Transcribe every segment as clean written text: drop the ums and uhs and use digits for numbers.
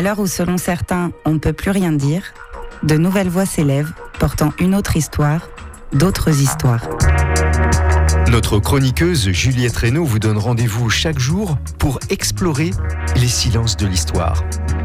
À l'heure où, selon certains, on ne peut plus rien dire, de nouvelles voix s'élèvent, portant une autre histoire, d'autres histoires. Notre chroniqueuse Juliette Reynaud vous donne rendez-vous chaque jour pour explorer les silences de l'histoire.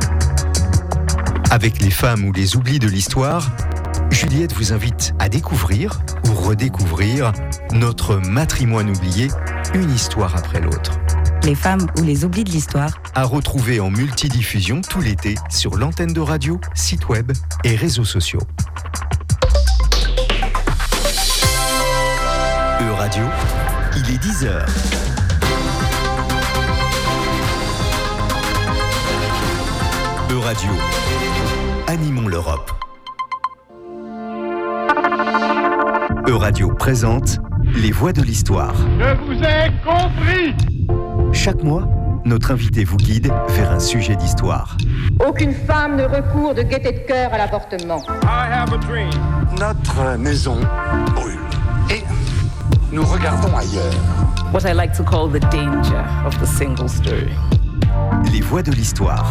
Avec les femmes ou les oublis de l'histoire, Juliette vous invite à découvrir ou redécouvrir notre matrimoine oublié, une histoire après l'autre. Les femmes ou les oublis de l'histoire. À retrouver en multidiffusion tout l'été sur l'antenne de radio, site web et réseaux sociaux. Radio, il est 10h. Radio, animons l'Europe. Radio présente Les Voix de l'Histoire. Je vous ai compris. Chaque mois, notre invité vous guide vers un sujet d'histoire. Aucune femme ne recourt de gaieté de cœur à l'avortement. I have a dream. Notre maison brûle. Et nous regardons ailleurs. What I like to call the danger of the single story. Les Voix de l'Histoire.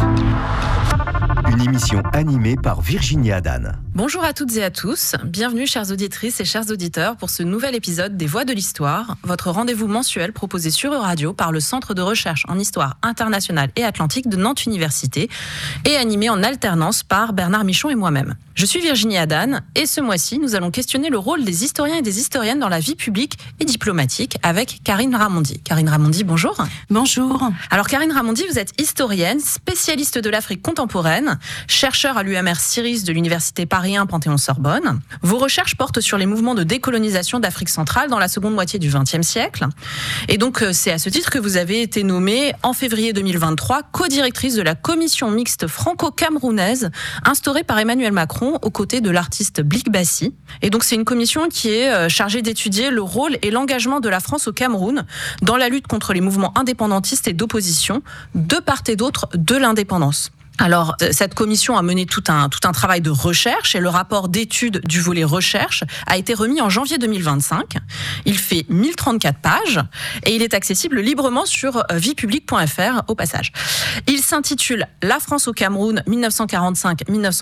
Une émission animée par Virginie Adan. Bonjour à toutes et à tous, bienvenue chères auditrices et chers auditeurs pour ce nouvel épisode des Voix de l'Histoire, votre rendez-vous mensuel proposé sur Euradio par le Centre de recherche en histoire internationale et atlantique de Nantes Université et animé en alternance par Bernard Michon et moi-même. Je suis Virginie Adan et ce mois-ci, nous allons questionner le rôle des historiens et des historiennes dans la vie publique et diplomatique avec Karine Ramondi. Karine Ramondi, bonjour. Bonjour. Alors Karine Ramondi, vous êtes historienne, spécialiste de l'Afrique contemporaine, chercheur à l'UMR Ciris de l'Université Paris 1 Panthéon-Sorbonne. Vos recherches portent sur les mouvements de décolonisation d'Afrique centrale dans la seconde moitié du XXe siècle. Et donc, c'est à ce titre que vous avez été nommée en février 2023 co-directrice de la commission mixte franco-camerounaise instaurée par Emmanuel Macron aux côtés de l'artiste Blik Bassi. Et donc, c'est une commission qui est chargée d'étudier le rôle et l'engagement de la France au Cameroun dans la lutte contre les mouvements indépendantistes et d'opposition de part et d'autre de l'indépendance. Alors, cette commission a mené tout un travail de recherche et le rapport d'étude du volet recherche a été remis en janvier 2025. Il fait 1034 pages et il est accessible librement sur viepublique.fr au passage. Il s'intitule « La France au Cameroun 1945-1971 ».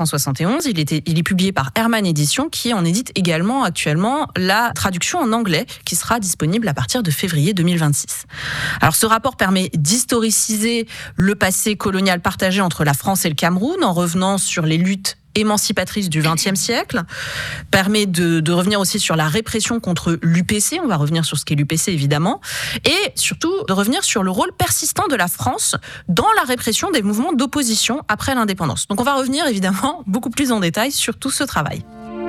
Il est publié par Herman Éditions qui en édite également actuellement la traduction en anglais qui sera disponible à partir de février 2026. Alors, ce rapport permet d'historiciser le passé colonial partagé entre la France et le Cameroun en revenant sur les luttes émancipatrices du XXe siècle, permet de revenir aussi sur la répression contre l'UPC, on va revenir sur ce qu'est l'UPC évidemment, et surtout de revenir sur le rôle persistant de la France dans la répression des mouvements d'opposition après l'indépendance. Donc on va revenir évidemment beaucoup plus en détail sur tout ce travail.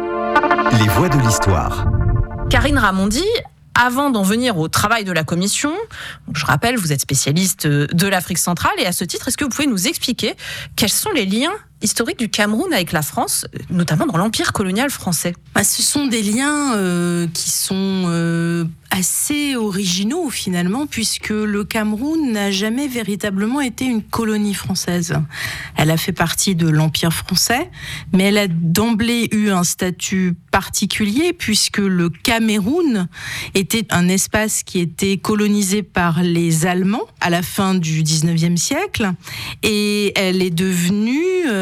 Les Voix de l'Histoire. Karine Ramondi, avant d'en venir au travail de la commission, je rappelle, vous êtes spécialiste de l'Afrique centrale et à ce titre, est-ce que vous pouvez nous expliquer quels sont les liens historiques du Cameroun avec la France, notamment dans l'Empire colonial français ? Ce sont des liens qui sont assez originaux finalement, puisque le Cameroun n'a jamais véritablement été une colonie française. Elle a fait partie de l'Empire français, mais elle a d'emblée eu un statut particulier, puisque le Cameroun était un espace qui était colonisé par les Allemands à la fin du 19e siècle, et elle est devenue,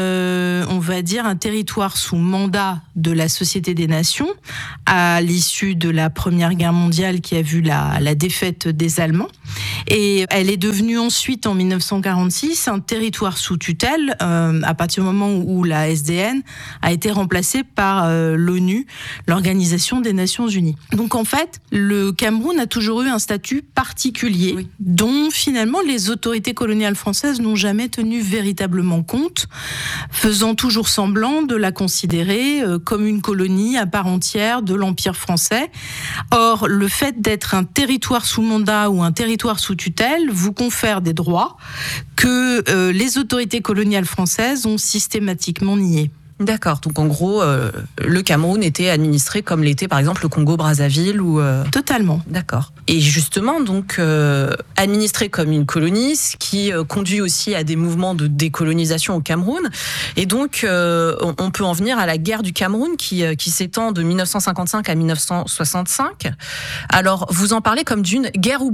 on va dire, un territoire sous mandat de la Société des Nations à l'issue de la Première Guerre mondiale qui a vu la défaite des Allemands. Et elle est devenue ensuite, en 1946, un territoire sous tutelle à partir du moment où la SDN a été remplacée par l'ONU, l'Organisation des Nations Unies. Donc en fait, le Cameroun a toujours eu un statut particulier, dont finalement les autorités coloniales françaises n'ont jamais tenu véritablement compte, faisant toujours semblant de la considérer comme une colonie à part entière de l'Empire français. Or, le fait d'être un territoire sous mandat ou un territoire sous tutelle vous confère des droits que les autorités coloniales françaises ont systématiquement niés. D'accord, donc en gros, le Cameroun était administré comme l'était par exemple le Congo-Brazzaville ou... Totalement. D'accord. Et justement, donc, administré comme une colonie, ce qui conduit aussi à des mouvements de décolonisation au Cameroun. Et donc, on peut en venir à la guerre du Cameroun qui s'étend de 1955 à 1965. Alors, vous en parlez comme d'une guerre oubliée.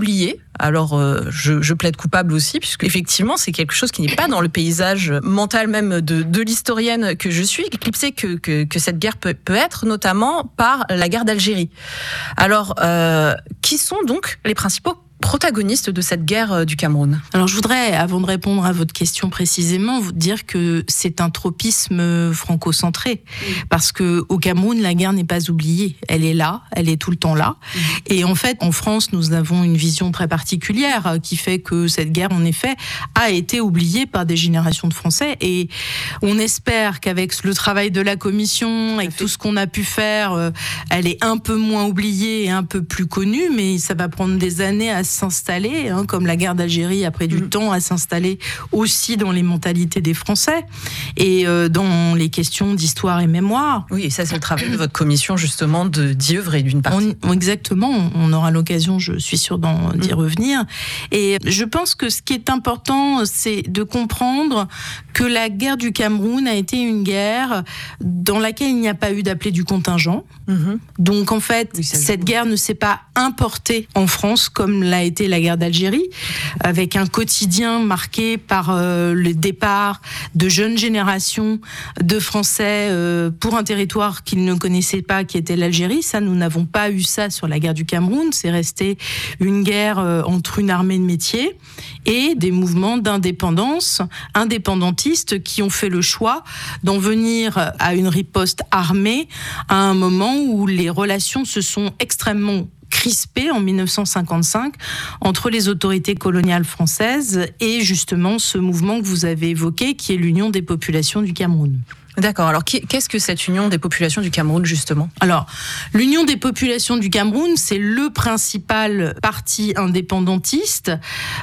Alors, je plaide coupable aussi, puisque effectivement, c'est quelque chose qui n'est pas dans le paysage mental même de l'historienne que je suis, éclipsée que cette guerre peut être, notamment par la guerre d'Algérie. Alors, qui sont donc les principaux protagonistes de cette guerre du Cameroun? Alors je voudrais, avant de répondre à votre question précisément, vous dire que c'est un tropisme franco-centré. Parce que au Cameroun, la guerre n'est pas oubliée. Elle est là, elle est tout le temps là. Et en fait, en France, nous avons une vision très particulière qui fait que cette guerre, en effet, a été oubliée par des générations de Français. Et on espère qu'avec le travail de la commission et tout ce qu'on a pu faire, elle est un peu moins oubliée et un peu plus connue, mais ça va prendre des années à s'installer, comme la guerre d'Algérie a pris du temps à s'installer aussi dans les mentalités des Français et dans les questions d'histoire et mémoire. Oui, et ça c'est le travail de votre commission justement d'y œuvrer d'une partie. Exactement, on aura l'occasion, je suis sûre d'y revenir. Et je pense que ce qui est important, c'est de comprendre que la guerre du Cameroun a été une guerre dans laquelle il n'y a pas eu d'appelé du contingent. Donc en fait, cette guerre ne s'est pas importée en France comme l'a été la guerre d'Algérie, avec un quotidien marqué par le départ de jeunes générations de Français pour un territoire qu'ils ne connaissaient pas, qui était l'Algérie. Ça, nous n'avons pas eu ça sur la guerre du Cameroun. C'est resté une guerre entre une armée de métier et des mouvements d'indépendance, indépendantistes, qui ont fait le choix d'en venir à une riposte armée à un moment où les relations se sont extrêmement crispées en 1955 entre les autorités coloniales françaises et justement ce mouvement que vous avez évoqué, qui est l'Union des populations du Cameroun. D'accord. Alors, qu'est-ce que cette Union des populations du Cameroun, justement ? Alors, l'Union des populations du Cameroun, c'est le principal parti indépendantiste.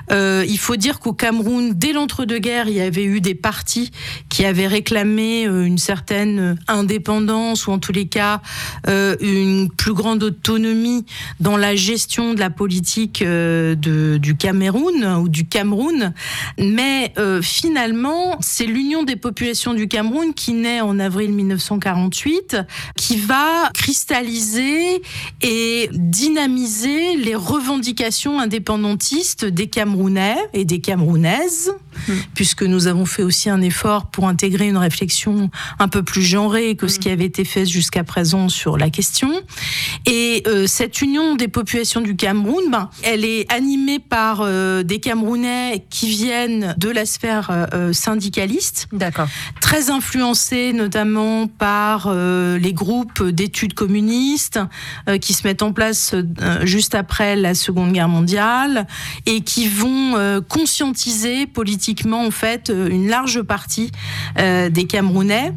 Il faut dire qu'au Cameroun, dès l'entre-deux-guerres, il y avait eu des partis qui avaient réclamé une certaine indépendance, ou en tous les cas, une plus grande autonomie dans la gestion de la politique du Cameroun, ou du Cameroun. Mais finalement, c'est l'Union des populations du Cameroun qui naît en avril 1948, qui va cristalliser et dynamiser les revendications indépendantistes des Camerounais et des Camerounaises, puisque nous avons fait aussi un effort pour intégrer une réflexion un peu plus genrée que ce qui avait été fait jusqu'à présent sur la question. Et cette union des populations du Cameroun, elle est animée par des Camerounais qui viennent de la sphère syndicaliste, d'accord, très influencés notamment par les groupes d'études communistes qui se mettent en place juste après la Seconde Guerre mondiale et qui vont conscientiser politiquement en fait une large partie des Camerounais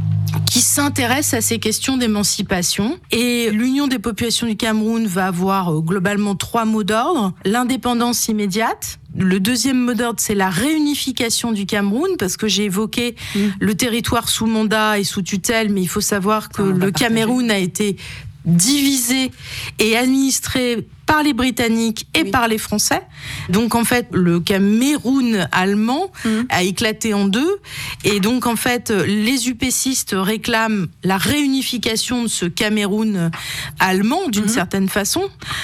qui s'intéresse à ces questions d'émancipation. Et l'Union des populations du Cameroun va avoir globalement 3 mots d'ordre. L'indépendance immédiate. Le deuxième mot d'ordre, c'est la réunification du Cameroun, parce que j'ai évoqué le territoire sous mandat et sous tutelle, mais il faut savoir que le Cameroun a été divisé et administré par les Britanniques et par les Français. Donc en fait, le Cameroun allemand a éclaté en deux. Et donc en fait, les UPCistes réclament la réunification de ce Cameroun allemand d'une certaine façon.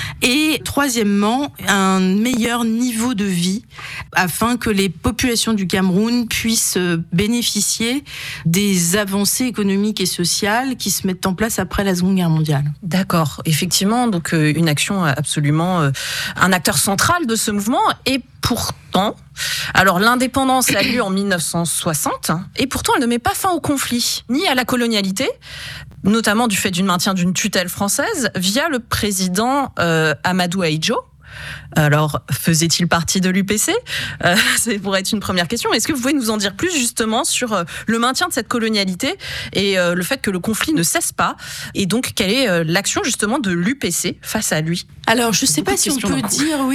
Et troisièmement, un meilleur niveau de vie afin que les populations du Cameroun puissent bénéficier des avancées économiques et sociales qui se mettent en place après la Seconde Guerre mondiale. D'accord. Effectivement, donc une action absolument un acteur central de ce mouvement. Et pourtant, alors l'indépendance a lieu en 1960, et pourtant elle ne met pas fin au conflit, ni à la colonialité, notamment du fait du maintien d'une tutelle française via le président Amadou Ahidjo. Alors, faisait-il partie de l'UPC ? C'est pour être une première question. Est-ce que vous pouvez nous en dire plus justement sur le maintien de cette colonialité et le fait que le conflit ne cesse pas ? Et donc, quelle est l'action justement de l'UPC face à lui ? Alors, je ne sais pas si on peut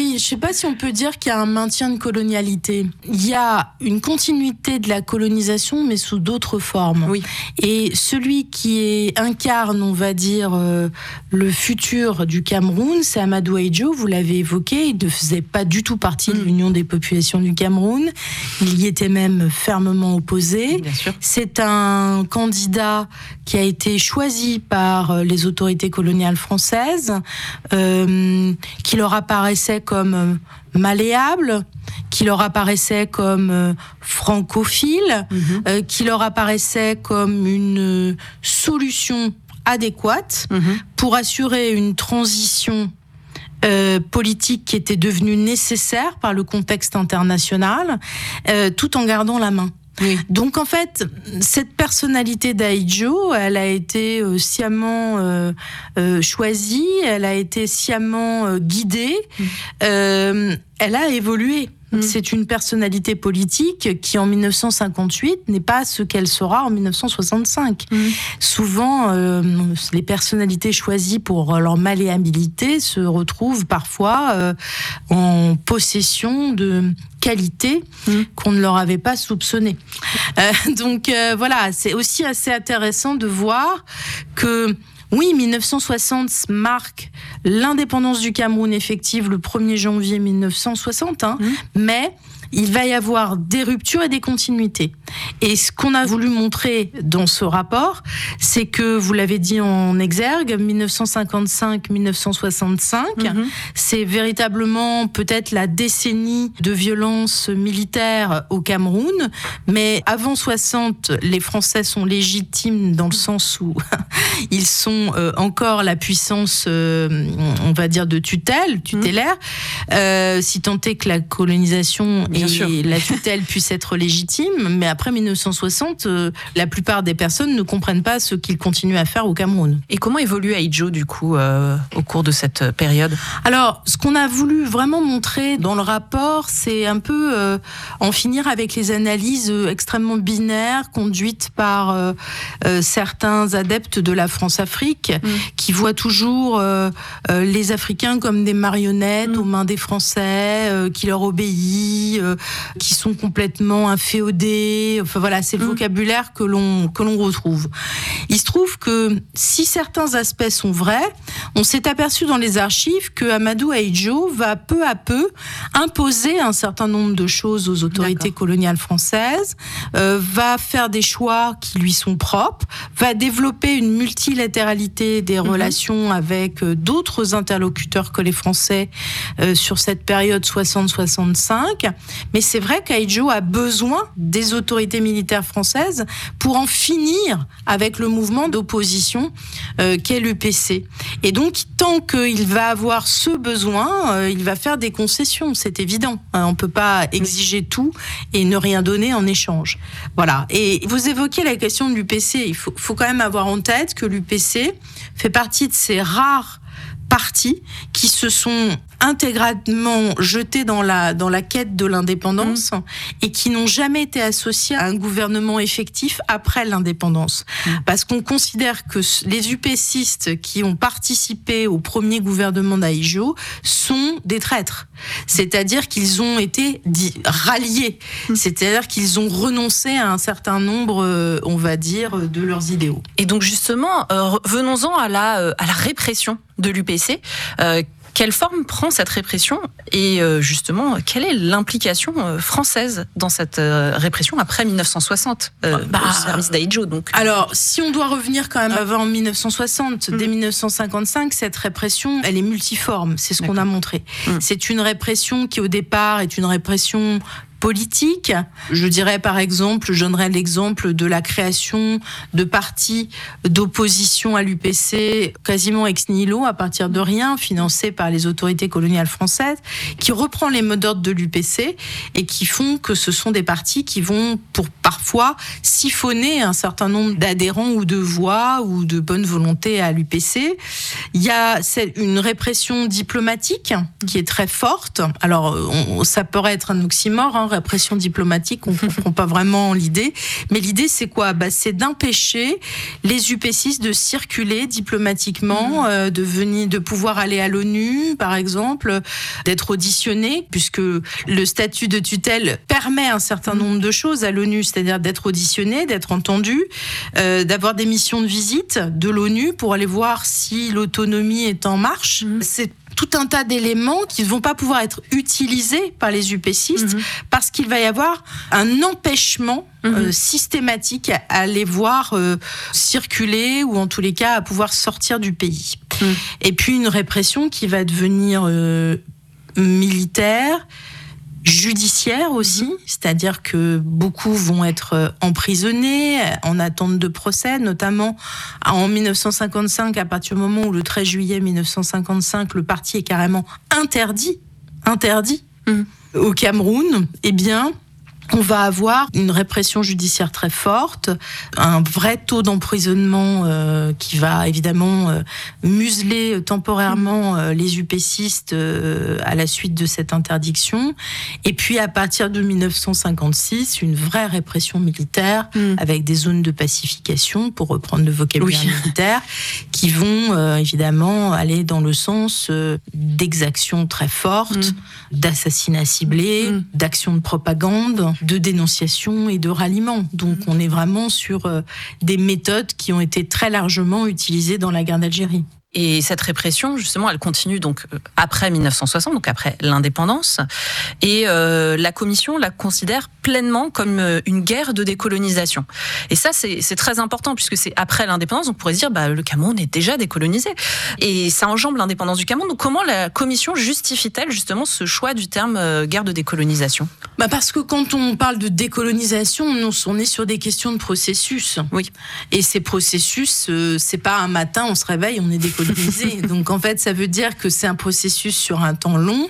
dire qu'il y a un maintien de colonialité. Il y a une continuité de la colonisation, mais sous d'autres formes. Oui. Et celui qui incarne, on va dire, le futur du Cameroun, c'est Amadou Ahidjo, vous l'avez évoqué. Il ne faisait pas du tout partie de l'Union des populations du Cameroun. Il y était même fermement opposé. Bien sûr. C'est un candidat qui a été choisi par les autorités coloniales françaises, qui leur apparaissait comme malléable, qui leur apparaissait comme francophile, qui leur apparaissait comme une solution adéquate pour assurer une transition politique qui était devenue nécessaire par le contexte international, tout en gardant la main. Oui. Donc en fait, cette personnalité d'Ahidjo, elle a été sciemment choisie, elle a été sciemment guidée, elle a évolué. C'est une personnalité politique qui, en 1958, n'est pas ce qu'elle sera en 1965. Souvent, les personnalités choisies pour leur malléabilité se retrouvent parfois en possession de qualités qu'on ne leur avait pas soupçonnées. Donc voilà, c'est aussi assez intéressant de voir que oui, 1960 marque l'indépendance du Cameroun effective le 1er janvier 1960, mais il va y avoir des ruptures et des continuités. Et ce qu'on a voulu montrer dans ce rapport, c'est que, vous l'avez dit en exergue, 1955-1965, c'est véritablement peut-être la décennie de violence militaire au Cameroun, mais avant 60, les Français sont légitimes dans le sens où ils sont encore la puissance, on va dire, de tutélaire, si tant est que la colonisation et la tutelle puisse être légitime, mais après 1960, la plupart des personnes ne comprennent pas ce qu'ils continuent à faire au Cameroun. Et comment évolue Ahidjo, du coup, au cours de cette période ? Alors, ce qu'on a voulu vraiment montrer dans le rapport, c'est un peu en finir avec les analyses extrêmement binaires conduites par certains adeptes de la France-Afrique, qui voient toujours les Africains comme des marionnettes aux mains des Français, qui leur obéissent, qui sont complètement inféodés. Enfin voilà, c'est le vocabulaire que l'on retrouve. Il se trouve que si certains aspects sont vrais, on s'est aperçu dans les archives que Amadou Ahidjo va peu à peu imposer un certain nombre de choses aux autorités coloniales françaises, va faire des choix qui lui sont propres, va développer une multilatéralité des relations avec d'autres interlocuteurs que les Français sur cette période 60-65. Mais c'est vrai qu'Ahidjo a besoin des autorités militaires françaises pour en finir avec le mouvement d'opposition qu'est l'UPC. Et donc, tant qu'il va avoir ce besoin, il va faire des concessions, c'est évident. On ne peut pas exiger tout et ne rien donner en échange. Voilà. Et vous évoquez la question de l'UPC. Il faut quand même avoir en tête que l'UPC fait partie de ces rares partis qui se sont intégralement jetés dans la quête de l'indépendance et qui n'ont jamais été associés à un gouvernement effectif après l'indépendance. Parce qu'on considère que les UPCistes qui ont participé au premier gouvernement d'Ahidjo sont des traîtres. C'est-à-dire qu'ils ont été ralliés. C'est-à-dire qu'ils ont renoncé à un certain nombre, on va dire, de leurs idéaux. Et donc justement, venons-en à la répression de l'UPC. Quelle forme prend cette répression et justement, quelle est l'implication française dans cette répression après 1960 au service d'Ahidjo donc. Alors, si on doit revenir quand même avant 1960, dès 1955, cette répression, elle est multiforme, c'est ce qu'on a montré. C'est une répression qui au départ est une répression politique. Je dirais par exemple, je donnerais l'exemple de la création de partis d'opposition à l'UPC quasiment ex nihilo, à partir de rien, financés par les autorités coloniales françaises, qui reprend les mots d'ordre de l'UPC et qui font que ce sont des partis qui vont pour parfois siphonner un certain nombre d'adhérents ou de voix ou de bonne volonté à l'UPC. Il y a une répression diplomatique qui est très forte. Alors, ça pourrait être un oxymore, répression diplomatique, on ne comprend pas vraiment l'idée. Mais l'idée, c'est quoi ? C'est d'empêcher les UPCistes de circuler diplomatiquement, de pouvoir aller à l'ONU, par exemple, d'être auditionnés, puisque le statut de tutelle permet un certain nombre de choses à l'ONU, c'est-à-dire d'être auditionné, d'être entendu, d'avoir des missions de visite de l'ONU pour aller voir si l'autonomie est en marche. C'est tout un tas d'éléments qui ne vont pas pouvoir être utilisés par les UPCistes parce qu'il va y avoir un empêchement systématique à les voir circuler ou en tous les cas à pouvoir sortir du pays. Et puis une répression qui va devenir militaire, judiciaire aussi, c'est-à-dire que beaucoup vont être emprisonnés en attente de procès, notamment en 1955, à partir du moment où le 13 juillet 1955, le parti est carrément interdit au Cameroun, eh bien, on va avoir une répression judiciaire très forte, un vrai taux d'emprisonnement qui va évidemment museler temporairement les UPCistes à la suite de cette interdiction. Et puis à partir de 1956, une vraie répression militaire avec des zones de pacification, pour reprendre le vocabulaire militaire, qui vont évidemment aller dans le sens d'exactions très fortes, d'assassinats ciblés, d'actions de propagande, de dénonciation et de ralliement. Donc on est vraiment sur des méthodes qui ont été très largement utilisées dans la guerre d'Algérie. Et cette répression, justement, elle continue donc après 1960, donc après l'indépendance. Et la Commission la considère pleinement comme une guerre de décolonisation. Et ça, c'est très important puisque c'est après l'indépendance. On pourrait se dire, le Cameroun est déjà décolonisé. Et ça enjambe l'indépendance du Cameroun. Donc comment la Commission justifie-t-elle justement ce choix du terme guerre de décolonisation ? Parce que quand on parle de décolonisation, on est sur des questions de processus. Oui. Et ces processus, c'est pas un matin, on se réveille, on est décolonisé. Donc en fait, ça veut dire que c'est un processus sur un temps long.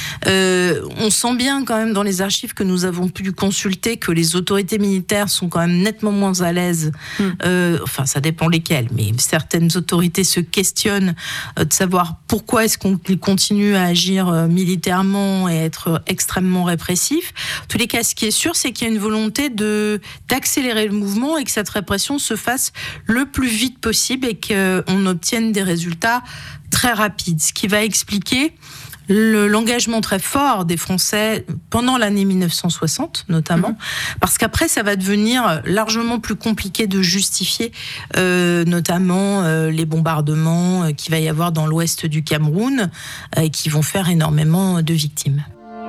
On sent bien quand même dans les archives que nous avons pu consulter que les autorités militaires sont quand même nettement moins à l'aise. Enfin, ça dépend lesquelles, mais certaines autorités se questionnent de savoir pourquoi est-ce qu'on continue à agir militairement et être extrêmement répressif. En tous les cas, ce qui est sûr, c'est qu'il y a une volonté d'accélérer le mouvement et que cette répression se fasse le plus vite possible et qu'on obtienne des résultats très rapides. Ce qui va expliquer l'engagement très fort des Français pendant l'année 1960, notamment, parce qu'après, ça va devenir largement plus compliqué de justifier, notamment les bombardements qu'il va y avoir dans l'ouest du Cameroun, qui vont faire énormément de victimes.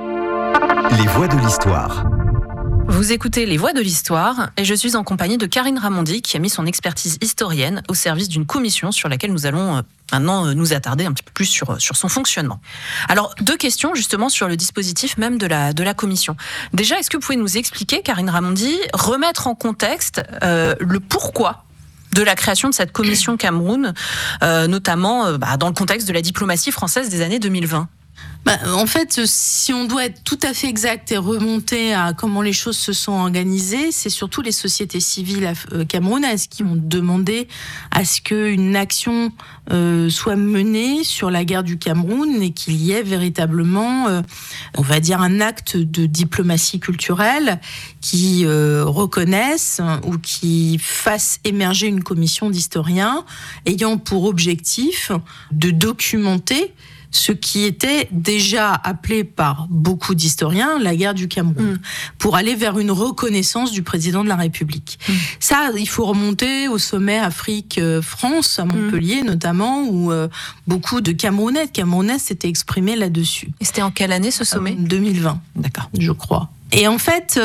Les voix de l'histoire. Vous écoutez Les Voix de l'Histoire et je suis en compagnie de Karine Ramondi qui a mis son expertise historienne au service d'une commission sur laquelle nous allons maintenant nous attarder un petit peu plus sur son fonctionnement. Alors, 2 questions justement sur le dispositif même de la commission. Déjà, est-ce que vous pouvez nous expliquer, Karine Ramondi, remettre en contexte le pourquoi de la création de cette commission Cameroun, notamment dans le contexte de la diplomatie française des années 2020 ? En fait, si on doit être tout à fait exact et remonter à comment les choses se sont organisées, c'est surtout les sociétés civiles camerounaises qui ont demandé à ce qu'une action soit menée sur la guerre du Cameroun et qu'il y ait véritablement, on va dire, un acte de diplomatie culturelle qui reconnaisse ou qui fasse émerger une commission d'historiens ayant pour objectif de documenter ce qui était déjà appelé par beaucoup d'historiens la guerre du Cameroun, pour aller vers une reconnaissance du président de la République. Ça, il faut remonter au sommet Afrique-France, à Montpellier notamment, où beaucoup de Camerounais s'étaient exprimés là-dessus. Et c'était en quelle année ce sommet ? 2020, d'accord, je crois. Et en fait,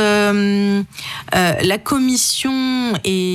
la commission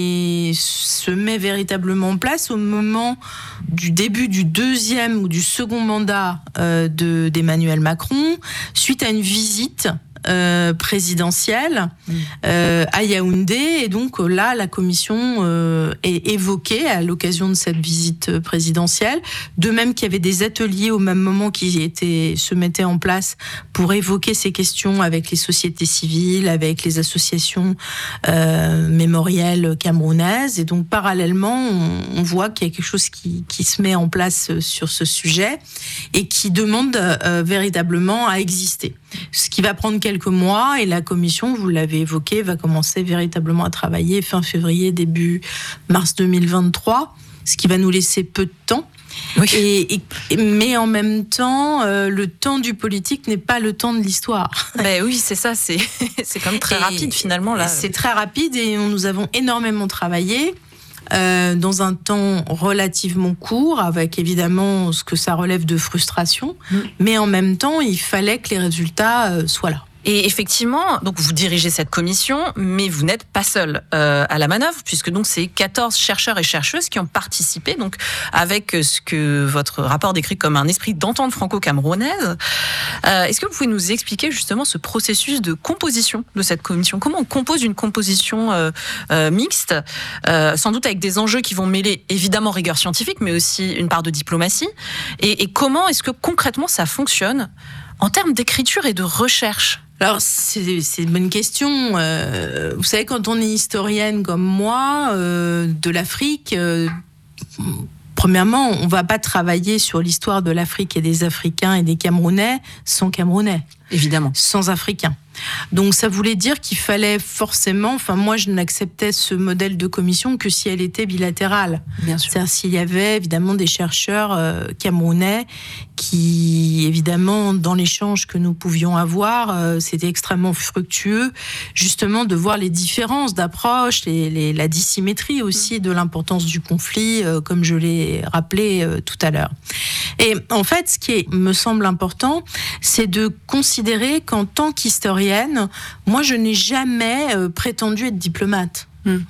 se met véritablement en place au moment du début du 2e ou du second mandat d'Emmanuel Macron, suite à une visite présidentielle à Yaoundé. Et donc là, la commission est évoquée à l'occasion de cette visite présidentielle. De même qu'il y avait des ateliers au même moment qui se mettaient en place pour évoquer ces questions avec les sociétés civiles, avec les associations mémorielles camerounaises. Et donc parallèlement, on voit qu'il y a quelque chose qui se met en place sur ce sujet et qui demande véritablement à exister. Ce qui va prendre quelques mois, et la commission, vous l'avez évoqué, va commencer véritablement à travailler fin février, début mars 2023, ce qui va nous laisser peu de temps. Oui. Mais en même temps, le temps du politique n'est pas le temps de l'histoire. Oui, c'est ça, c'est quand même très rapide finalement. Là. C'est très rapide et nous avons énormément travaillé. dans un temps relativement court, avec évidemment ce que ça relève de frustration, mais en même temps, il fallait que les résultats soient là. Et effectivement, donc vous dirigez cette commission, mais vous n'êtes pas seul à la manœuvre, puisque donc c'est 14 chercheurs et chercheuses qui ont participé, donc avec ce que votre rapport décrit comme un esprit d'entente franco-camerounaise. Est-ce que vous pouvez nous expliquer justement ce processus de composition de cette commission ? Comment on compose une composition mixte, sans doute avec des enjeux qui vont mêler évidemment rigueur scientifique, mais aussi une part de diplomatie. Et comment est-ce que concrètement ça fonctionne en termes d'écriture et de recherche ? Alors, c'est une bonne question. Vous savez, quand on est historienne comme moi, de l'Afrique, premièrement, on ne va pas travailler sur l'histoire de l'Afrique et des Africains et des Camerounais sans Camerounais. Évidemment. Sans Africains. Donc ça voulait dire qu'il fallait forcément, moi je n'acceptais ce modèle de commission que si elle était bilatérale. Bien sûr. C'est-à-dire s'il y avait évidemment des chercheurs camerounais qui, évidemment, dans l'échange que nous pouvions avoir, c'était extrêmement fructueux, justement de voir les différences d'approche, la dissymétrie aussi de l'importance du conflit, comme je l'ai rappelé tout à l'heure. Et en fait, ce qui me semble important, c'est de considérer qu'en tant qu'historienne, moi, je n'ai jamais prétendu être diplomate.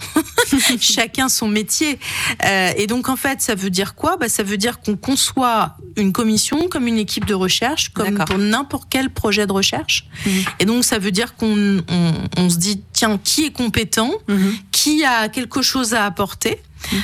Chacun son métier. Et donc, en fait, ça veut dire quoi ? Ça veut dire qu'on conçoit une commission comme une équipe de recherche, comme pour n'importe quel projet de recherche. Et donc, ça veut dire qu'on se dit, tiens, qui est compétent ? Qui a quelque chose à apporter ?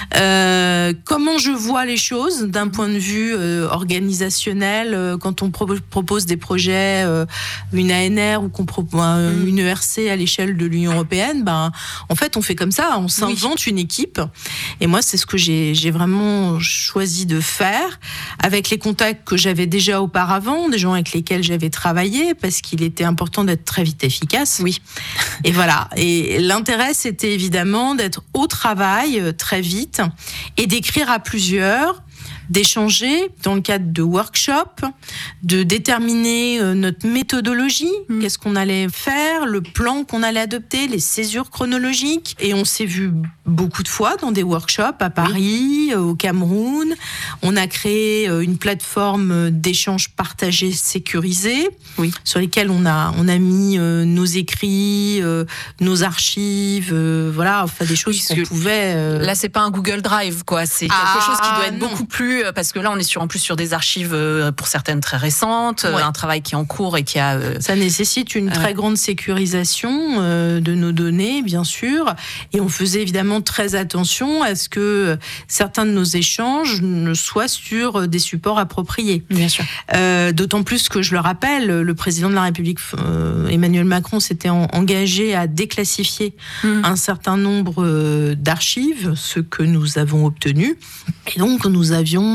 Comment je vois les choses d'un point de vue organisationnel quand on propose des projets, une ANR ou qu'on propose une ERC à l'échelle de l'Union européenne, en fait on fait comme ça, on s'invente une équipe. Et moi c'est ce que j'ai vraiment choisi de faire avec les contacts que j'avais déjà auparavant, des gens avec lesquels j'avais travaillé, parce qu'il était important d'être très vite efficace. Et voilà. Et l'intérêt c'était évidemment d'être au travail très vite et d'écrire à plusieurs, d'échanger dans le cadre de workshops, de déterminer notre méthodologie, qu'est-ce qu'on allait faire, le plan qu'on allait adopter, les césures chronologiques. Et on s'est vu beaucoup de fois dans des workshops à Paris, au Cameroun. On a créé une plateforme d'échange partagé sécurisé, sur lesquels on a mis nos écrits, nos archives, des choses qu'on pouvait... Là, c'est pas un Google Drive, quoi. C'est quelque chose qui doit être beaucoup plus... Parce que là, on est en plus sur des archives, pour certaines très récentes, un travail qui est en cours et qui a... Ça nécessite une très grande sécurisation de nos données, bien sûr. Et on faisait évidemment très attention à ce que certains de nos échanges ne soient sur des supports appropriés. Bien sûr. D'autant plus que, je le rappelle, le président de la République, Emmanuel Macron, s'était engagé à déclassifier un certain nombre d'archives, ce que nous avons obtenu. Et donc, nous avions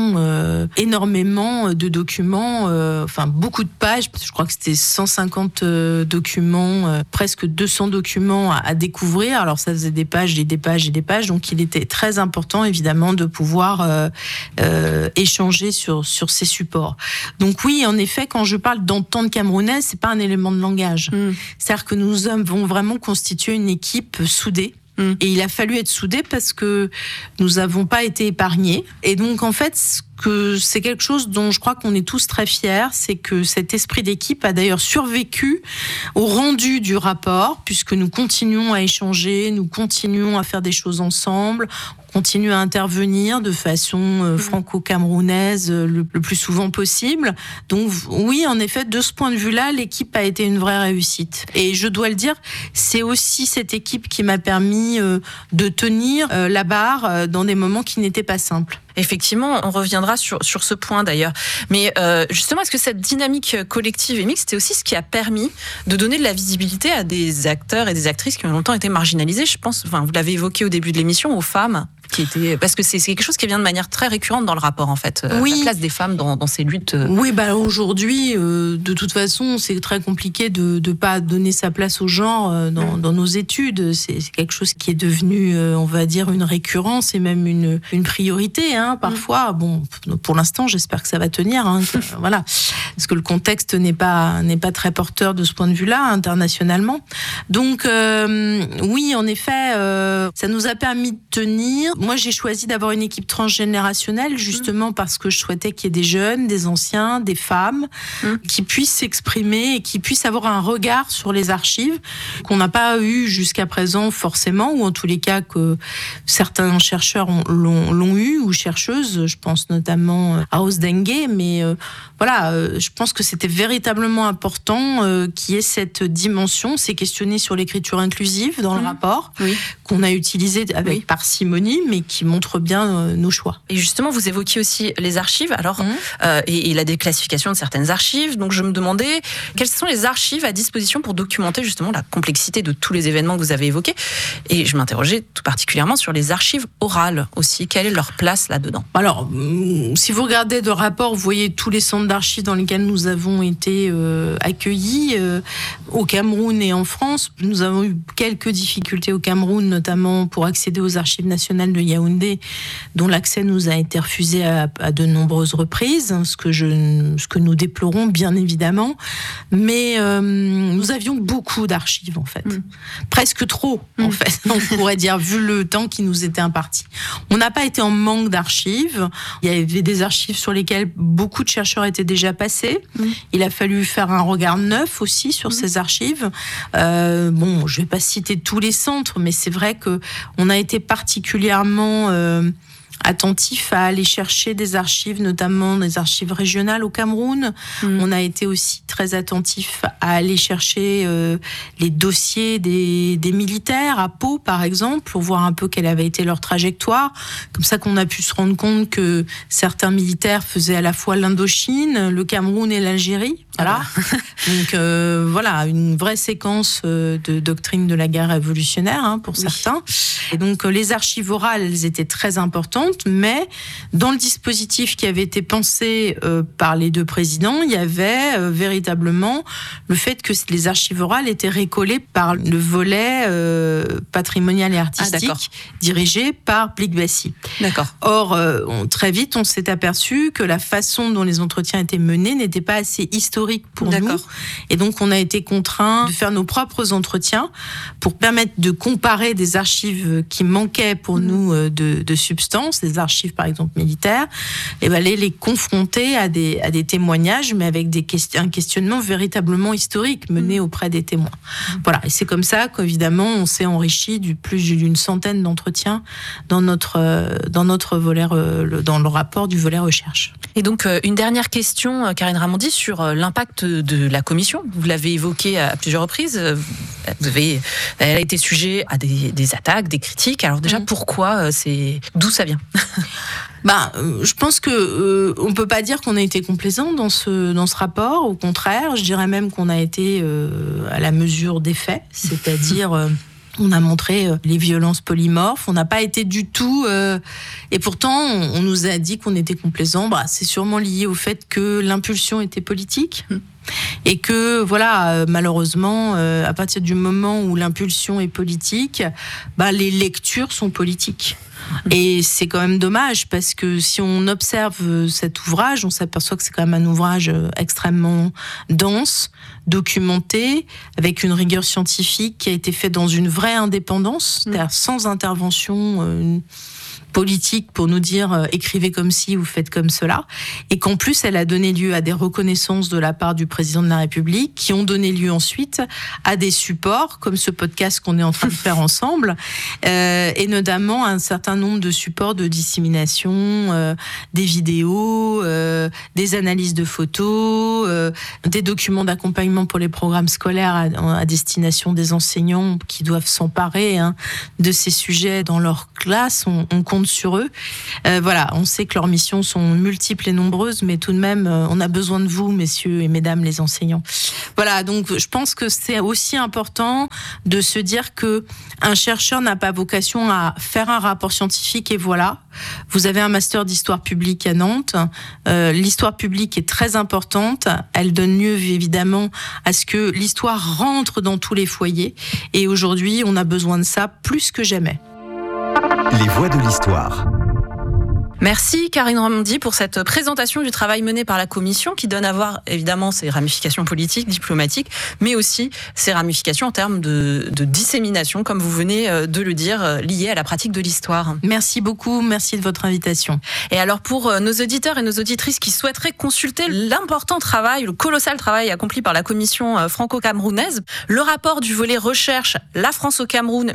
énormément de documents, beaucoup de pages, je crois que c'était 150 documents, presque 200 documents à découvrir. Alors ça faisait des pages et des pages et des pages, donc il était très important évidemment de pouvoir échanger sur ces supports. Donc oui, en effet, quand je parle d'entente camerounaise, c'est pas un élément de langage. C'est-à-dire que nous avons vraiment constitué une équipe soudée. Et il a fallu être soudés parce que nous n'avons pas été épargnés. Et donc, en fait, c'est quelque chose dont je crois qu'on est tous très fiers, c'est que cet esprit d'équipe a d'ailleurs survécu au rendu du rapport, puisque nous continuons à échanger, nous continuons à faire des choses ensemble, on continue à intervenir de façon franco-camerounaise le plus souvent possible. Donc oui, en effet, de ce point de vue-là, l'équipe a été une vraie réussite. Et je dois le dire, c'est aussi cette équipe qui m'a permis de tenir la barre dans des moments qui n'étaient pas simples. Effectivement, on reviendra sur ce point d'ailleurs. Mais justement, est-ce que cette dynamique collective et mixte, c'est aussi ce qui a permis de donner de la visibilité à des acteurs et des actrices qui ont longtemps été marginalisés ? Je pense, vous l'avez évoqué au début de l'émission, aux femmes, parce que c'est quelque chose qui vient de manière très récurrente dans le rapport, en fait. La place des femmes dans ces luttes. Oui, aujourd'hui, de toute façon, c'est très compliqué de pas donner sa place au genre dans nos études. C'est quelque chose qui est devenu, on va dire, une récurrence et même une priorité. hein, parfois. Bon, pour l'instant, j'espère que ça va tenir. Hein, voilà, parce que le contexte n'est pas très porteur de ce point de vue-là internationalement. Donc oui, en effet, ça nous a permis de tenir. Moi, j'ai choisi d'avoir une équipe transgénérationnelle justement parce que je souhaitais qu'il y ait des jeunes, des anciens, des femmes qui puissent s'exprimer et qui puissent avoir un regard sur les archives qu'on n'a pas eu jusqu'à présent forcément, ou en tous les cas que certains chercheurs l'ont eu, ou chercheuses. Je pense notamment à Osdengue, mais voilà, je pense que c'était véritablement important qu'il y ait cette dimension. C'est questionné sur l'écriture inclusive dans le rapport qu'on a utilisé avec parcimonie, mais qui montre bien nos choix. Et justement, vous évoquiez aussi les archives, alors et la déclassification de certaines archives. Donc, je me demandais quelles sont les archives à disposition pour documenter justement la complexité de tous les événements que vous avez évoqués. Et je m'interrogeais tout particulièrement sur les archives orales aussi. Quelle est leur place là-dedans ? Alors, si vous regardez le rapport, vous voyez tous les centres d'archives dans lesquels nous avons été accueillis au Cameroun et en France. Nous avons eu quelques difficultés au Cameroun, notamment pour accéder aux archives nationales de Yaoundé, dont l'accès nous a été refusé à de nombreuses reprises, ce que nous déplorons bien évidemment. Mais nous avions beaucoup d'archives en fait, presque trop en fait, on pourrait dire, vu le temps qui nous était imparti. On n'a pas été en manque d'archives. Il y avait des archives sur lesquelles beaucoup de chercheurs étaient déjà passés. Il a fallu faire un regard neuf aussi sur ces archives. Bon, je vais pas citer tous les centres, mais c'est vrai que on a été particulièrement attentif à aller chercher des archives, notamment des archives régionales au Cameroun. On a été aussi très attentif à aller chercher les dossiers des militaires à Pau, par exemple, pour voir un peu quelle avait été leur trajectoire. Comme ça qu'on a pu se rendre compte que certains militaires faisaient à la fois l'Indochine, le Cameroun et l'Algérie. Voilà. Donc voilà, une vraie séquence de doctrine de la guerre révolutionnaire pour certains. Et donc les archives orales, elles étaient très importantes, mais dans le dispositif qui avait été pensé par les deux présidents, il y avait véritablement le fait que les archives orales étaient récollées par le volet patrimonial et artistique dirigé par Blikbassi. D'accord. Or, très vite, on s'est aperçu que la façon dont les entretiens étaient menés n'était pas assez historique pour nous. Et donc, on a été contraints de faire nos propres entretiens pour permettre de comparer des archives qui manquaient pour nous de substance, des archives, par exemple, militaires, et aller les confronter à des témoignages, mais avec un questionnement véritablement historique mené auprès des témoins. Voilà. Et c'est comme ça qu'évidemment, on s'est enrichi du plus d'une centaine d'entretiens dans notre volet, dans le rapport du volet recherche. Et donc, une dernière question, Karine Ramondi, sur l'impact de la commission. Vous l'avez évoqué à plusieurs reprises. Elle a été sujet à des attaques, des critiques. Alors déjà, pourquoi d'où ça vient ? Je pense que on peut pas dire qu'on a été complaisant dans ce rapport. Au contraire, je dirais même qu'on a été à la mesure des faits, c'est-à-dire on a montré les violences polymorphes. On n'a pas été du tout... et pourtant, on nous a dit qu'on était complaisant. C'est sûrement lié au fait que l'impulsion était politique. Et que, voilà, malheureusement, à partir du moment où l'impulsion est politique, les lectures sont politiques. Et c'est quand même dommage, parce que si on observe cet ouvrage, on s'aperçoit que c'est quand même un ouvrage extrêmement dense, documenté, avec une rigueur scientifique qui a été faite dans une vraie indépendance, c'est-à-dire sans intervention politique pour nous dire écrivez comme ci ou faites comme cela, et qu'en plus elle a donné lieu à des reconnaissances de la part du président de la République qui ont donné lieu ensuite à des supports comme ce podcast qu'on est en train de faire ensemble, et notamment un certain nombre de supports de dissémination, des vidéos, des analyses de photos, des documents d'accompagnement pour les programmes scolaires à destination des enseignants qui doivent s'emparer de ces sujets dans leur classe. On compte sur eux. Voilà, on sait que leurs missions sont multiples et nombreuses, mais tout de même, on a besoin de vous, messieurs et mesdames les enseignants. Voilà, donc je pense que c'est aussi important de se dire que un chercheur n'a pas vocation à faire un rapport scientifique et voilà. Vous avez un master d'histoire publique à Nantes. L'histoire publique est très importante. Elle donne lieu évidemment à ce que l'histoire rentre dans tous les foyers. Et aujourd'hui, on a besoin de ça plus que jamais. Les voix de l'histoire. Merci Karine Ramdy pour cette présentation du travail mené par la Commission qui donne à voir évidemment ses ramifications politiques, diplomatiques, mais aussi ses ramifications en termes de dissémination, comme vous venez de le dire, liées à la pratique de l'histoire. Merci beaucoup, merci de votre invitation. Et alors pour nos auditeurs et nos auditrices qui souhaiteraient consulter l'important travail, le colossal travail accompli par la Commission franco-camerounaise, le rapport du volet recherche La France au Cameroun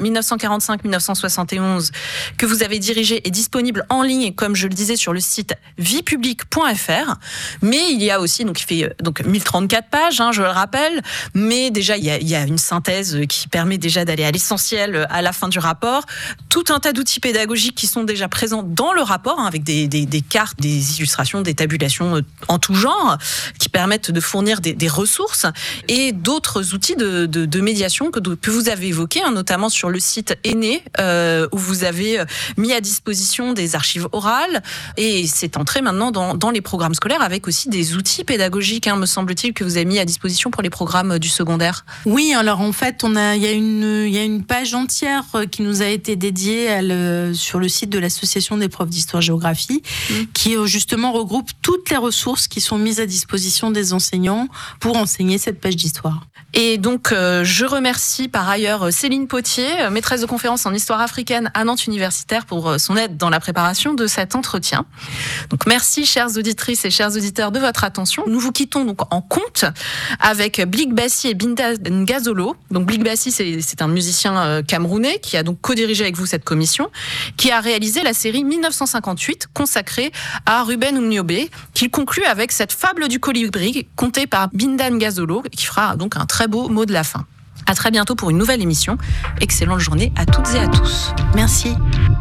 1945-1971 que vous avez dirigé est disponible en ligne, comme je le disais, sur le site viepublique.fr. Mais il y a aussi, donc il fait 1034 pages, je le rappelle, mais déjà il y a une synthèse qui permet déjà d'aller à l'essentiel à la fin du rapport. Tout un tas d'outils pédagogiques qui sont déjà présents dans le rapport, avec des cartes, des illustrations, des tabulations en tout genre, qui permettent de fournir des ressources, et d'autres outils de médiation que vous avez évoqués, notamment sur le site Aîné, où vous avez mis à disposition des archives orales, et c'est entré maintenant dans les programmes scolaires avec aussi des outils pédagogiques, me semble-t-il, que vous avez mis à disposition pour les programmes du secondaire. Oui, alors en fait, il y a une page entière qui nous a été dédiée sur le site de l'Association des profs d'histoire-géographie, qui justement regroupe toutes les ressources qui sont mises à disposition des enseignants pour enseigner cette page d'histoire. Et donc, je remercie par ailleurs Céline Potier, maîtresse de conférence en histoire africaine à Nantes Universitaire, pour son aide dans la préparation de cet entretien. Donc, merci, chères auditrices et chers auditeurs, de votre attention. Nous vous quittons donc en conte avec Blik Bassi et Binda Ngazolo. Donc, Blik Bassi, c'est un musicien camerounais qui a donc co-dirigé avec vous cette commission, qui a réalisé la série 1958 consacrée à Ruben Umniobe, qu'il conclut avec cette fable du colibri contée par Binda Ngazolo, qui fera donc un très beau mot de la fin. À très bientôt pour une nouvelle émission. Excellente journée à toutes et à tous. Merci.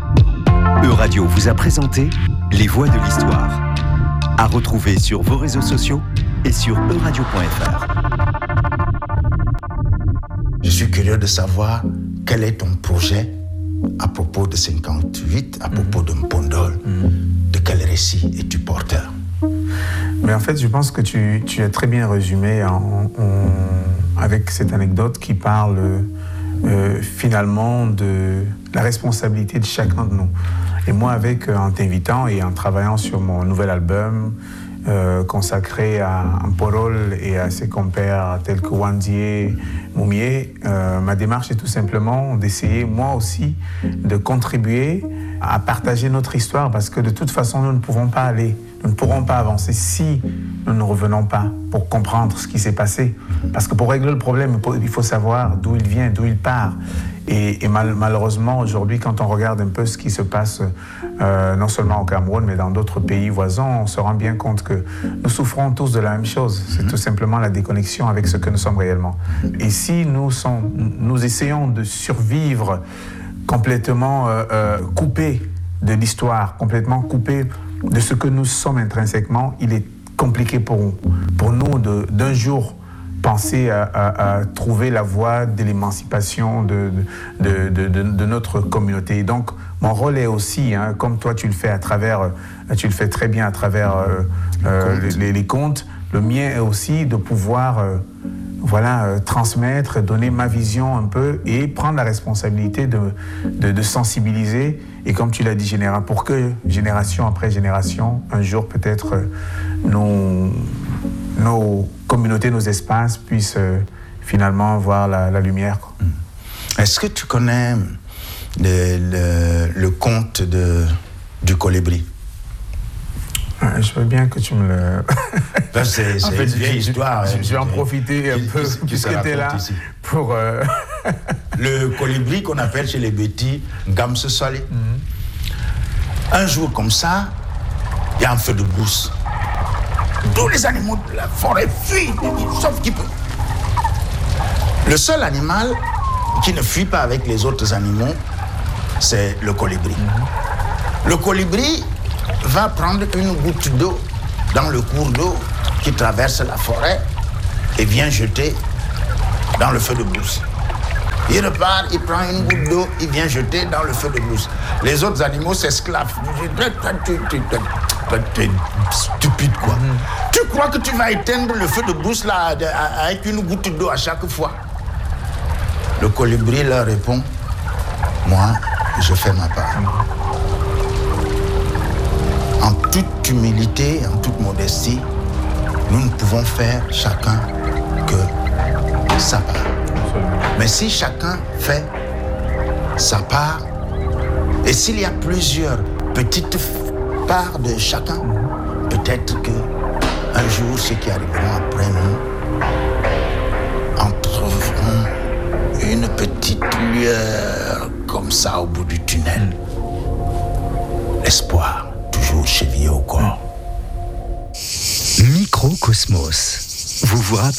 Euradio vous a présenté Les Voix de l'Histoire. À retrouver sur vos réseaux sociaux et sur euradio.fr. Je suis curieux de savoir quel est ton projet à propos de 58, à propos de Mpondol. De quel récit es-tu porteur? Mais en fait, je pense que tu as très bien résumé avec cette anecdote qui parle finalement de la responsabilité de chacun de nous. Et moi, en t'invitant et en travaillant sur mon nouvel album consacré à Mpondol et à ses compères tels que Wandie, Moumié, ma démarche est tout simplement d'essayer, moi aussi, de contribuer à partager notre histoire, parce que de toute façon, nous ne pourrons pas avancer si nous ne revenons pas pour comprendre ce qui s'est passé. Parce que pour régler le problème, il faut savoir d'où il vient, d'où il part. Et malheureusement, aujourd'hui, quand on regarde un peu ce qui se passe, non seulement au Cameroun, mais dans d'autres pays voisins, on se rend bien compte que nous souffrons tous de la même chose. C'est tout simplement la déconnexion avec ce que nous sommes réellement. Et si nous essayons de survivre complètement coupés de l'histoire, complètement coupés de ce que nous sommes intrinsèquement, il est compliqué pour nous d'un jour penser à trouver la voie de l'émancipation de notre communauté. Donc, mon rôle est aussi, comme toi tu le fais tu le fais très bien à travers les contes, le mien est aussi de pouvoir transmettre, donner ma vision un peu et prendre la responsabilité de sensibiliser. Et comme tu l'as dit, pour que génération après génération, un jour peut-être nos communautés, nos espaces puissent finalement voir la lumière. Est-ce que tu connais le conte du colibri? Je veux bien que tu me le... C'est une vieille histoire. Je vais en profiter un peu, puisque tu es là, ici. Pour... Le colibri qu'on appelle chez les Bétis Gamse Solé. Un jour comme ça, il y a un feu de brousse. Tous les animaux de la forêt fuient, sauf qui peut. Le seul animal qui ne fuit pas avec les autres animaux, c'est le colibri. Le colibri va prendre une goutte d'eau dans le cours d'eau qui traverse la forêt et vient jeter dans le feu de brousse. Il repart, il prend une goutte d'eau, il vient jeter dans le feu de brousse. Les autres animaux s'esclavent. T'es stupide, quoi. Tu crois que tu vas éteindre le feu de brousse là, avec une goutte d'eau à chaque fois? Le colibri leur répond, moi, je fais ma part. toute humilité, en toute modestie, nous ne pouvons faire chacun que sa part. Mais si chacun fait sa part, et s'il y a plusieurs petites parts de chacun, peut-être qu'un jour, ceux qui arriveront après nous entrevront une petite lueur comme ça au bout du tunnel. L'espoir, toujours chevillé au corps. Microcosmos. Vous vous rappelez ?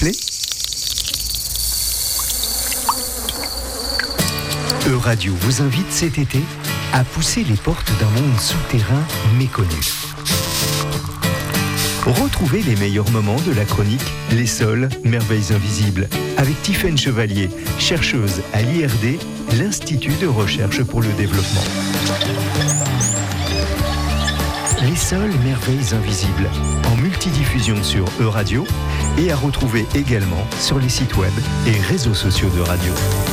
Euradio vous invite cet été à pousser les portes d'un monde souterrain méconnu. Retrouvez les meilleurs moments de la chronique Les Sols, Merveilles Invisibles, avec Tiffaine Chevalier, chercheuse à l'IRD, l'Institut de recherche pour le développement. Les Sols, Merveilles Invisibles, en multidiffusion sur Euradio et à retrouver également sur les sites web et réseaux sociaux de radio.